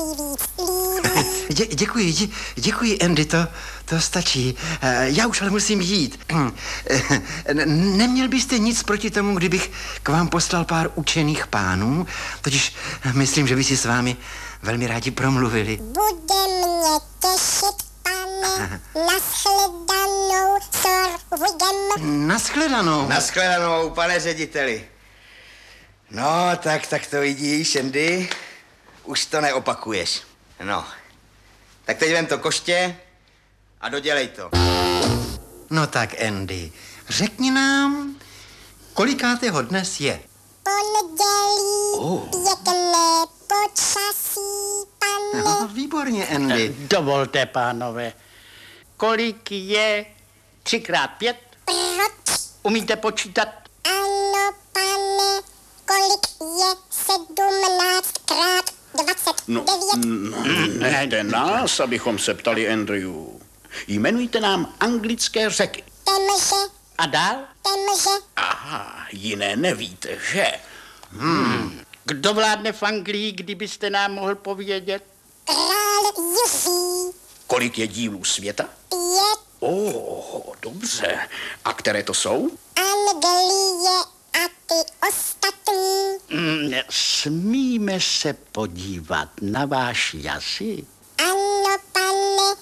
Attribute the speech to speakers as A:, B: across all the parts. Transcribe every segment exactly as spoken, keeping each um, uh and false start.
A: nejvíc líbí.
B: Dě, děkuji, dě, děkuji, Andy, to, to stačí. Já už ale musím jít. Neměl byste nic proti tomu, kdybych k vám poslal pár učených pánů? Totiž myslím, že by si s vámi velmi rádi promluvili.
A: Bude mě těšit, pane. Naschledanou, sir Wiggum.
B: Naschledanou.
C: Naschledanou, pane řediteli. No, tak, tak to vidíš, Andy. Už to neopakuješ. No, tak teď vem to koště a dodělej to.
B: No tak, Andy, řekni nám, kolikátého dnes je?
A: Pondělí, oh. Pěkné počasí, pane.
B: No, výborně, Andy.
D: Dovolte, pánové. Kolik je třikrát pět?
A: Proč?
D: Umíte počítat?
A: Ano, pane. Kolik je sedmnáctkrát dvacet devět?
E: No, nechte nás, abychom se ptali Andrew. Jmenujte nám anglické řeky.
A: Temže.
D: A dál?
A: Temže.
E: Aha, jiné nevíte, že?
D: Hmm. Kdo vládne v Anglii, kdybyste nám mohl povědět?
A: Král Jiří.
E: Kolik je dílů světa?
A: Pět.
E: Oh, dobře. A které to jsou?
A: Anglie a ty ostatní.
D: Mm, smíme se podívat na váš jazyk?
A: Ano, pane,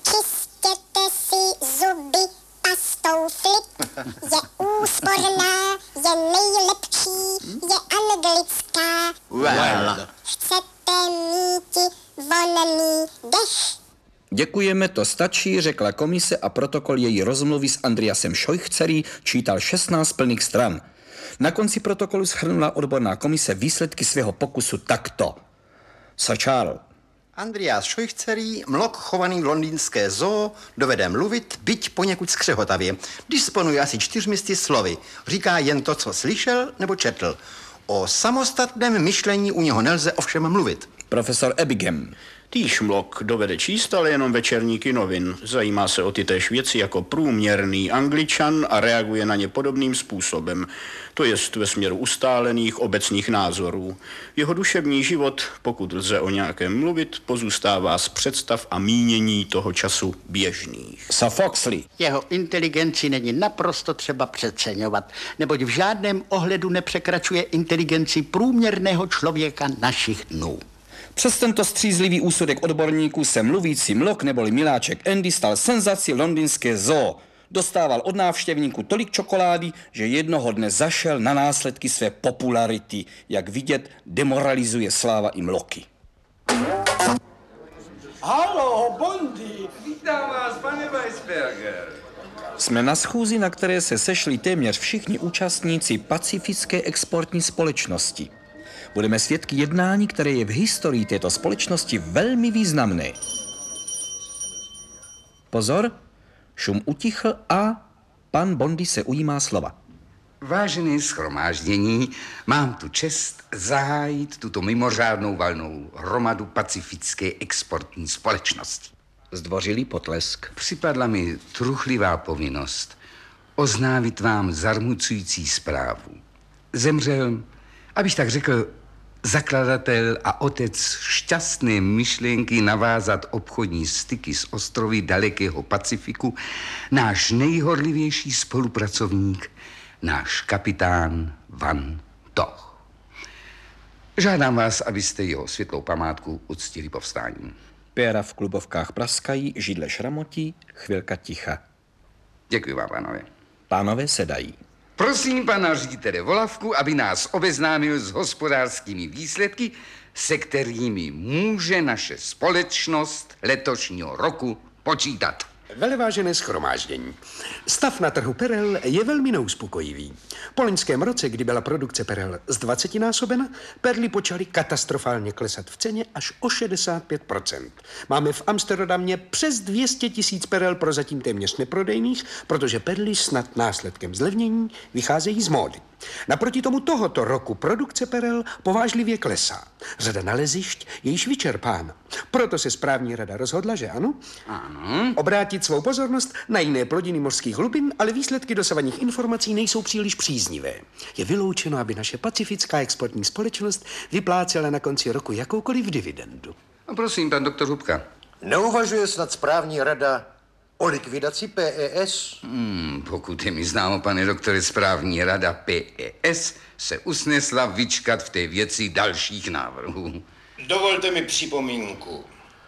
A: čistěte si zuby pastou Flip. Je úsporná, je nejlepší, je anglická.
D: Well.
A: Chcete mít vonný dech?
F: Děkujeme, to stačí, řekla komise a protokol její rozmluvy s Andreasem Scheuchzerem čítal šestnáct plných stran. Na konci protokolu shrnula odborná komise výsledky svého pokusu takto. Sir Charles.
B: Andreas Scheuchzer, mlok chovaný v londýnské zoo, dovede mluvit, byť poněkud skřehotavě. Disponuje asi čtyřmisty slovy. Říká jen to, co slyšel nebo četl. O samostatném myšlení u něho nelze ovšem mluvit.
F: Profesor Ebbingham.
E: Týž mlok dovede číst, ale jenom večerníky novin. Zajímá se o ty též věci jako průměrný Angličan a reaguje na ně podobným způsobem. To jest ve směru ustálených obecných názorů. Jeho duševní život, pokud lze o nějakém mluvit, pozůstává z představ a mínění toho času běžných.
F: Sir Foxley.
D: Jeho inteligenci není naprosto třeba přeceňovat, neboť v žádném ohledu nepřekračuje inteligenci průměrného člověka našich dnů.
F: Přes tento střízlivý úsudek odborníků se mluvící mlok neboli miláček Andy stal senzací londýnské zoo. Dostával od návštěvníků tolik čokolády, že jednoho dne zašel na následky své popularity. Jak vidět, demoralizuje sláva i mloky.
G: Haló, Bondy!
H: Vítám vás, pane Weisberger.
F: Jsme na schůzi, na které se sešli téměř všichni účastníci Pacifické exportní společnosti. Budeme svědky jednání, které je v historii této společnosti velmi významné. Pozor, šum utichl a pan Bondy se ujímá slova.
H: Vážené shromáždění, mám tu čest zahájit tuto mimořádnou valnou hromadu Pacifické exportní společnosti.
F: Zdvořilý potlesk.
H: Připadla mi truchlivá povinnost oznámit vám zarmucující zprávu. Zemřel, abych tak řekl, zakladatel a otec šťastné myšlenky navázat obchodní styky s ostrovy dalekého Pacifiku, náš nejhorlivější spolupracovník, náš kapitán Van Toch. Žádám vás, abyste jeho světlou památku uctili povstáním.
F: Péra v klubovkách praskají, židle šramotí, chvilka ticha.
H: Děkuji vám, pánové.
F: Pánové sedají.
H: Prosím pana ředitele Volavku, aby nás obeznámil s hospodářskými výsledky, se kterými může naše společnost letošního roku počítat.
G: Velevážené shromáždění. Stav na trhu perel je velmi neuspokojivý. Po loňském roce, kdy byla produkce perel z dvacetinásobena, perly počaly katastrofálně klesat v ceně až o šedesát pět procent. Máme v Amsterdamě přes dvě stě tisíc perel prozatím téměř neprodejných, protože perly snad následkem zlevnění vycházejí z módy. Naproti tomu tohoto roku produkce perel povážlivě klesá. Řada nalezišť je již vyčerpána. Proto se správní rada rozhodla, že ano,
H: Ano.
G: obrátit svou pozornost na jiné plodiny mořských hlubin, ale výsledky dosavadních informací nejsou příliš příznivé. Je vyloučeno, aby naše Pacifická exportní společnost vyplácela na konci roku jakoukoliv dividendu.
H: No, prosím, pan doktor Hubka.
I: Neuvažuje snad správní rada o likvidaci P E S?
H: Hmm, pokud je mi známo, pane doktore, správní rada P E S se usnesla vyčkat v té věci dalších návrhů.
J: Dovolte mi připomínku.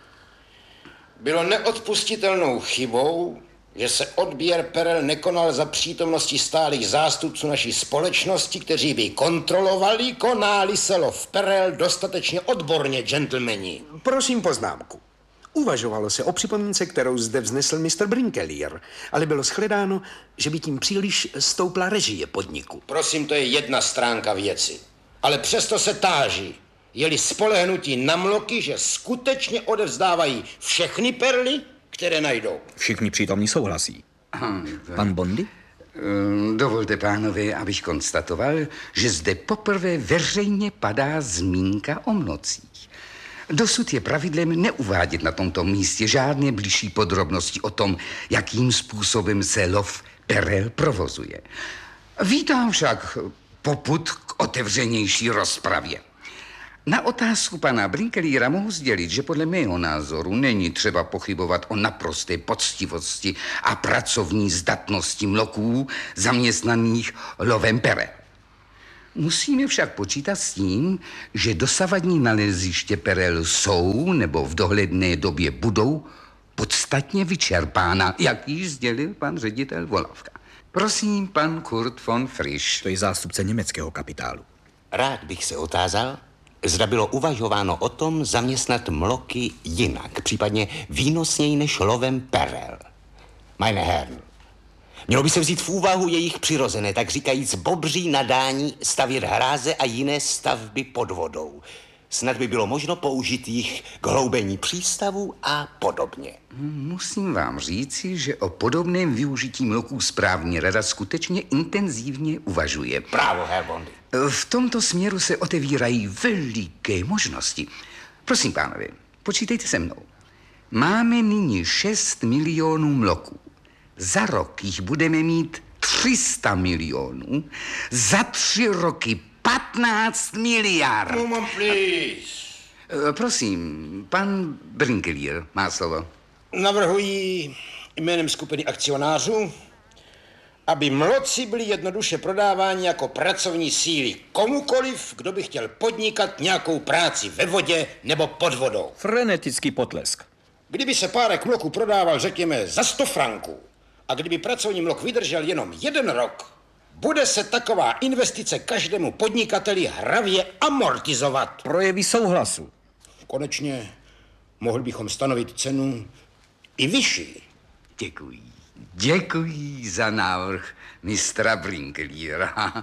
J: Bylo neodpustitelnou chybou, že se odběr perel nekonal za přítomnosti stálých zástupců naší společnosti, kteří by kontrolovali, konáli se lov perel dostatečně odborně, gentlemani.
G: Prosím poznámku. Uvažovalo se o připomínce, kterou zde vznesl mister Brinkelier, ale bylo shledáno, že by tím příliš stoupla režie podniku.
J: Prosím, to je jedna stránka věci. Ale přesto se táží, je-li spolehnutí na mloky, že skutečně odevzdávají všechny perly, které najdou.
F: Všichni přítomní souhlasí. Pan Bondy?
H: Dovolte, pánové, abych konstatoval, že zde poprvé veřejně padá zmínka o mlocích. Dosud je pravidlem neuvádět na tomto místě žádné bližší podrobnosti o tom, jakým způsobem se lov perel provozuje. Vítám však popud k otevřenější rozpravě. Na otázku pana Brinkeliera mohu sdělit, že podle mého názoru není třeba pochybovat o naprosté poctivosti a pracovní zdatnosti mloků zaměstnaných lovem perel. Musíme však počítat s tím, že dosavadní naleziště perel jsou nebo v dohledné době budou podstatně vyčerpána, jak již sdělil pan ředitel Volavka. Prosím, pan Kurt von Frisch.
F: To je zástupce německého kapitálu.
K: Rád bych se otázal, zda bylo uvažováno o tom zaměstnat mloky jinak, případně výnosněji než lovem perel. Meine Herren, mělo by se vzít v úvahu jejich přirozené, tak říkajíc bobří nadání stavět hráze a jiné stavby pod vodou. Snad by bylo možno použít jich k hloubení přístavů a podobně.
H: Musím vám říci, že o podobném využití mloků správní rada skutečně intenzivně uvažuje.
K: Právo, Herr Bondy.
H: V tomto směru se otevírají veliké možnosti. Prosím, pánové, počítejte se mnou. Máme nyní šest milionů mloků. Za rok jich budeme mít tři sta milionů. Za tři roky patnáct miliard.
J: Moment, please.
H: Prosím, pan Brinkelier má slovo.
J: Navrhuji jménem skupiny akcionářů, aby mloci byli jednoduše prodáváni jako pracovní síly komukoliv, kdo by chtěl podnikat nějakou práci ve vodě nebo pod vodou.
F: Frenetický potlesk.
J: Kdyby se párek mloků prodával, řekněme, za sto franků, a kdyby pracovní mlok vydržel jenom jeden rok, bude se taková investice každému podnikateli hravě amortizovat.
F: Projevy souhlasu.
J: Konečně mohli bychom stanovit cenu i vyšší.
H: Děkuji. Děkuji za návrh mistra Brinkeliera.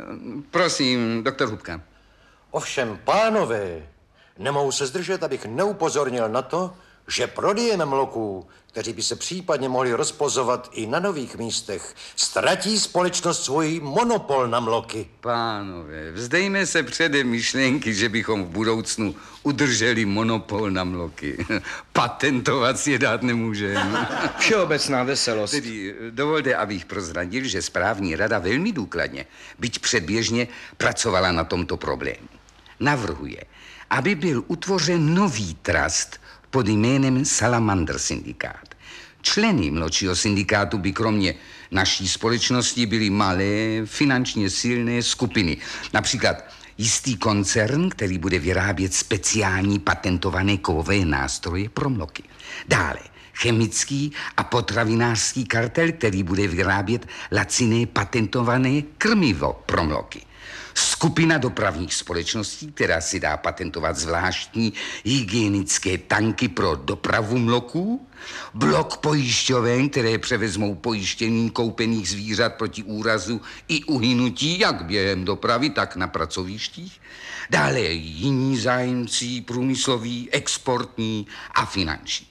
H: Prosím, doktor Hubka.
I: Ovšem, pánové, nemohu se zdržet, abych neupozornil na to, že prodejem mloků, kteří by se případně mohli rozpozovat i na nových místech, ztratí společnost svůj monopol na mloky.
H: Pánové, vzdejme se předem myšlenky, že bychom v budoucnu udrželi monopol na mloky. Patentovat si je dát nemůžeme.
B: Všeobecná veselost.
H: Tedy dovolte, abych prozradil, že správní rada velmi důkladně, byť předběžně, pracovala na tomto problému. Navrhuje, aby byl utvořen nový trust pod jménem Salamander syndikát. Členy mlčího syndikátu by kromě naší společnosti byly malé, finančně silné skupiny. Například jistý koncern, který bude vyrábět speciální patentované kovové nástroje pro mloky. Dále chemický a potravinářský kartel, který bude vyrábět laciné patentované krmivo pro mloky. Skupina dopravních společností, která si dá patentovat zvláštní hygienické tanky pro dopravu mloků, blok pojišťoven, které převezmou pojištění koupených zvířat proti úrazu i uhynutí, jak během dopravy, tak na pracovištích, dále jiní zájemci průmysloví, exportní a finanční.